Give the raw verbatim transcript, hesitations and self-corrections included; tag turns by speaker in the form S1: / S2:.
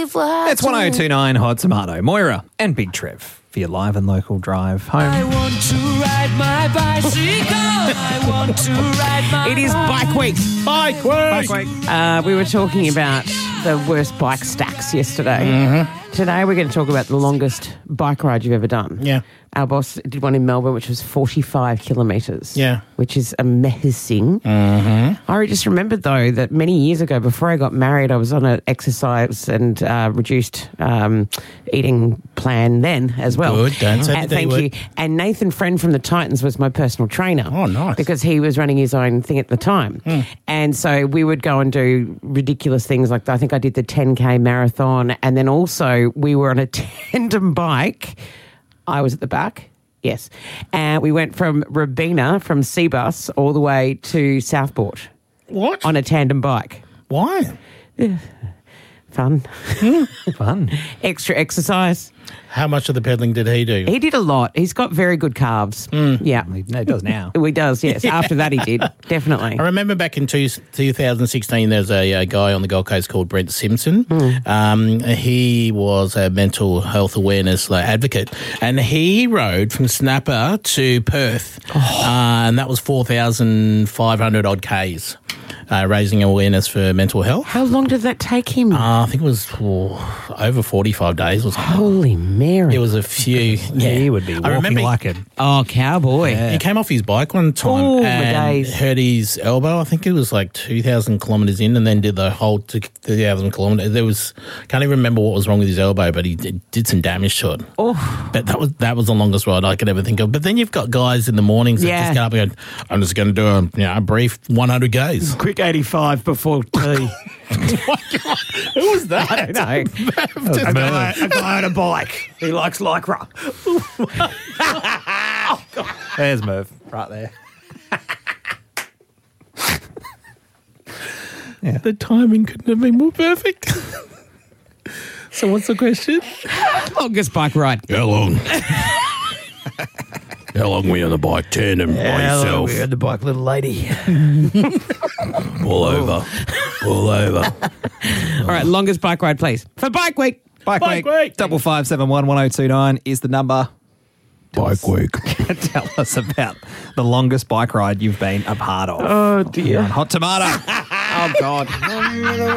S1: you fly.
S2: It's one oh two nine Hot Tomato. Moira and Big Trev for your live and local drive home.
S3: I want to ride my bicycle. I want to ride my
S4: It is Bike Week.
S5: Bike week.
S2: Bike week.
S4: Uh, we were talking about the worst bike stacks yesterday.
S5: Mm-hmm.
S4: Today we're going to talk about the longest bike ride you've ever done.
S5: Yeah.
S4: Our boss did one in Melbourne, which was forty-five kilometres.
S5: Yeah.
S4: Which is amazing.
S5: Mm-hmm.
S4: I just remembered, though, that many years ago, before I got married, I was on an exercise and uh, reduced um, eating plan then as well.
S5: Good, don't say
S4: And
S5: the D
S4: thank
S5: word.
S4: you. And Nathan Friend from the Titans was my personal trainer.
S5: Oh, nice.
S4: Because he was running his own thing at the time.
S5: Mm.
S4: And so we would go and do ridiculous things like I think I did the ten K marathon, and then also we were on a tandem bike. I was at the back. Yes. And we went from Robina, from Seabus, all the way to Southport
S5: What?
S4: on a tandem bike.
S5: Why?
S4: Fun.
S2: Fun.
S4: Extra exercise.
S5: How much of the peddling did he do?
S4: He did a lot. He's got very good calves. Yeah.
S2: He no, he does now.
S4: He does, yes. After that he did, definitely.
S5: I remember back in two, twenty sixteen, there's a, a guy on the Gold Coast called Brent Simpson. Um, he was a mental health awareness like, advocate, and he rode from Snapper to Perth, uh, and that was four thousand five hundred odd Ks, uh, raising awareness for mental health.
S4: How long did that take him?
S5: Uh, I think it was oh, over forty-five days or something.
S4: Holy Mary.
S5: It was a few. Yeah,
S2: He would be
S5: I
S2: walking
S5: remember he-
S2: like it.
S4: Oh, cowboy.
S5: He came off his bike one time
S4: Oh, my
S5: and
S4: days.
S5: hurt his elbow. I think it was like two thousand kilometres in, and then did the whole two thousand kilometres. There was, can't even remember what was wrong with his elbow, but he did, did some damage to it.
S4: Oh.
S5: But that was that was the longest ride I could ever think of. But then you've got guys in the mornings that
S4: Yeah.
S5: just get up and go, I'm just going to do a, you know, a brief one hundred Ks.
S4: Quick eighty-five before tea.
S5: Who was that?
S4: I don't know. a, guy, a guy on a bike. He likes lycra.
S2: There's Merv right there.
S5: The timing couldn't have been more perfect. So what's the question?
S4: Longest bike ride.
S5: How long? How long were you on the bike tandem by yourself?
S2: We had the bike, little lady.
S5: All over. All over.
S4: All right, longest bike ride, please. For Bike Week.
S2: Bike,
S5: Bike
S2: week.
S5: week.
S2: Double five seven one one oh two nine is the number.
S5: Bike week.
S2: Tell us about the longest bike ride you've been a part of.
S4: Oh, dear.
S2: Hot Tomato.
S4: Oh, God.